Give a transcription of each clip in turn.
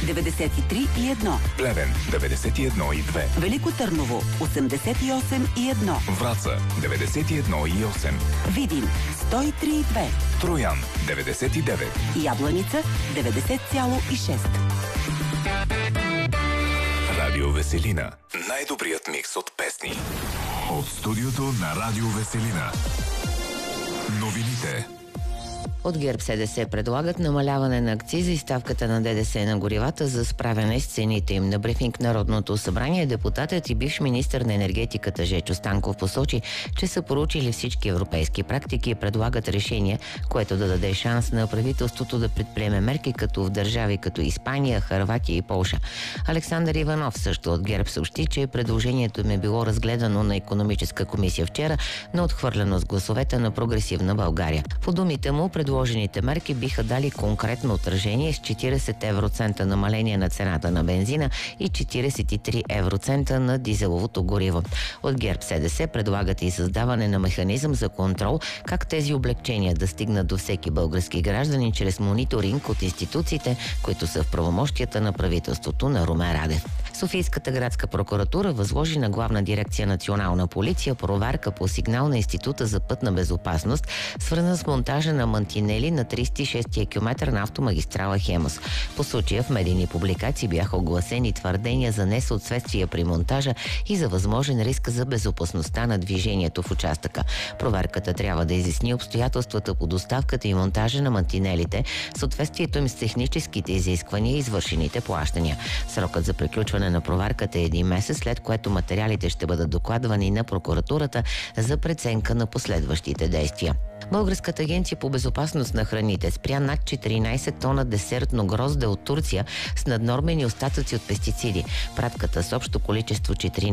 93,1. Плевен 91,2. Велико Търново 88,1. Враца 91,8. Видин 103,2. Троян 99. Ябланица 90,6. Радио Веселина. Най-добрият микс от песни. От студиото на Радио Веселина. Новините. От ГЕРБ-СДС предлагат намаляване на акциза и ставката на ДДС на горивата за справяне с цените им. На брифинг в Народното събрание депутатът и бивш министър на енергетиката Жечо Станков посочи, че са проучили всички европейски практики и предлагат решение, което да даде шанс на правителството да предприеме мерки като в държави като Испания, Хърватия и Полша. Александър Иванов също от ГЕРБ съобщи, че предложението им е било разгледано на икономическа комисия вчера, но отхвърлено с гласовете на Прогресивна България. По думите му, предложените мерки биха дали конкретно отражение с 40 евроцента намаление на цената на бензина и 43 евроцента на дизеловото гориво. От ГЕРБ-СДС предлагат и създаване на механизъм за контрол как тези облекчения да стигнат до всеки български гражданин чрез мониторинг от институциите, които са в правомощията на правителството на Румен Радев. Софийската градска прокуратура възложи на Главна дирекция Национална полиция проверка по сигнал на Института за пътна безопасност, свързан с монтажа на мантинели на 36-я километър на автомагистрала Хемус. По случая в медийни публикации бяха огласени твърдения за несъответствия при монтажа и за възможен риск за безопасността на движението в участъка. Проверката трябва да изясни обстоятелствата по доставката и монтажа на мантинелите, съответствието им с техническите изисквания и извършените плащания. Срокът за приключване на проверката е 1 месец, след което материалите ще бъдат докладвани на прокуратурата за преценка на последващите действия. Българската агенция по безопасност на храните спря над 14 тона десертно грозде от Турция с наднормени остатъци от пестициди. Пратката с общо количество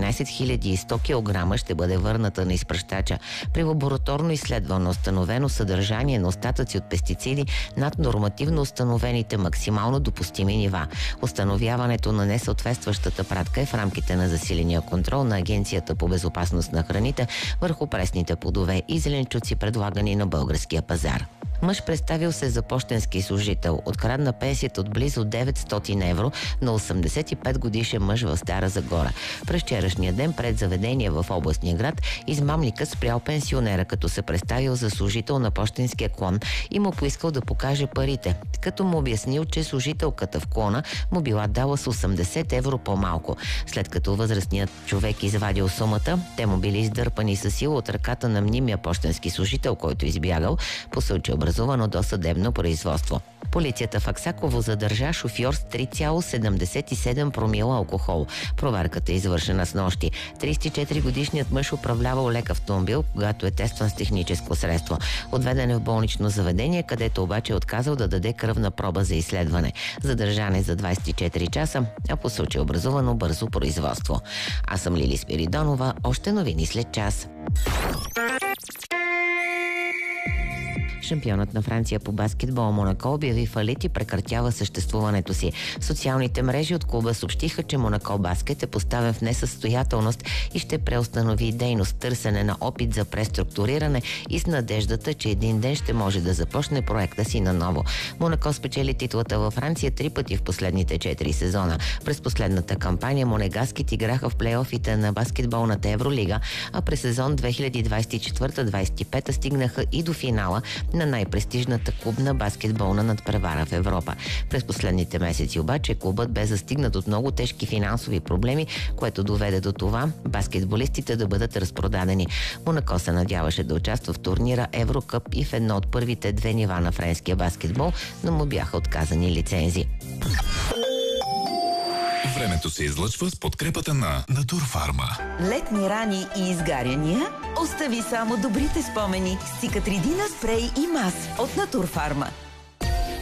14 100 кг ще бъде върната на изпращача. При лабораторно изследване установено съдържание на остатъци от пестициди над нормативно установените максимално допустими нива. Установяването на несъответстващата пратка е в рамките на засиления контрол на Агенцията по безопасност на храните върху пресните плодове и зеленчуци, предлагани на българския пазар. Мъж представил се за пощенски служител. Открадна пенсията от близо 900 евро на 85 годишен мъж в Стара Загора. През вчерашния ден пред заведение в областния град измамникът спрял пенсионера, като се представил за служител на пощенския клон и му поискал да покаже парите, като му обяснил, че служителката в клона му била дала с 80 евро по-малко. След като възрастният човек извадил сумата, те му били издърпани със сила от ръката на мнимия пощенски служител, който избягал. По случай образувано досъдебно производство. Полицията в Аксаково задържа шофьор с 3,77 промила алкохол. Проверката е извършена снощи. 34-годишният мъж управлявал лек автомобил, когато е тестван с техническо средство. Отведен е в болнично заведение, където обаче е отказал да даде кръвна проба за изследване. Задържан е за 24 часа, а по случай образувано бързо производство. Аз съм Лили Спиридонова. Още новини след час. Шампионът на Франция по баскетбол Монако обяви фалит и прекратява съществуването си. Социалните мрежи от клуба съобщиха, че Монако Баскет е поставен в несъстоятелност и ще преустанови дейност, търсене на опит за преструктуриране и с надеждата, че един ден ще може да започне проекта си наново. Монако спечели титлата във Франция 3 пъти в последните 4 сезона. През последната кампания монегаските играха в плейофите на баскетболната Евролига, а през сезон 2024-25 стигнаха и до финала на най-престижната клубна баскетболна надпревара в Европа. През последните месеци обаче клубът бе застигнат от много тежки финансови проблеми, което доведе до това баскетболистите да бъдат разпродадени. Монако се надяваше да участва в турнира Еврокъп и в едно от първите 2 нива на френския баскетбол, но му бяха отказани лицензи. Времето се излъчва с подкрепата на Натурфарма. Летни рани и изгаряния? Остави само добрите спомени с Цикатридина спрей и мас от Натурфарма.